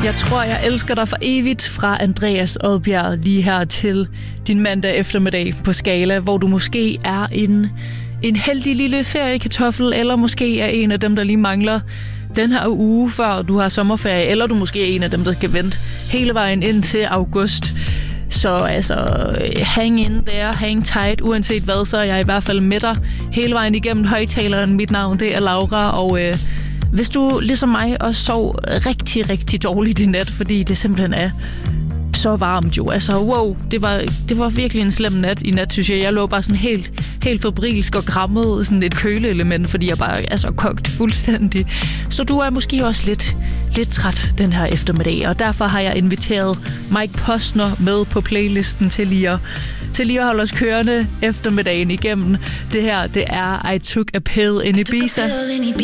Jeg tror, jeg elsker dig for evigt fra Andreas Odbjerg lige her til din mandag eftermiddag på Skala, hvor du måske er en heldig lille feriekartoffel, eller måske er en af dem, der lige mangler den her uge, før du har sommerferie, eller du måske er en af dem, der skal vente hele vejen ind til august. Så altså, hang in there, hang tight, uanset hvad, så er jeg i hvert fald med dig hele vejen igennem højtaleren. Mit navn, det er Laura, og hvis du ligesom mig også sov rigtig, rigtig dårligt i nat, fordi det simpelthen er så varmt jo. Altså, wow, det var virkelig en slem nat i nat, synes jeg. Jeg lå bare sådan helt febrilsk og krammede sådan et køleelement, fordi jeg bare er så kogt fuldstændig. Så du er måske også lidt træt den her eftermiddag, og derfor har jeg inviteret Mike Posner med på playlisten til lige at holde os kørende eftermiddagen igennem. Det her, det er I Took a Pill in Ibiza.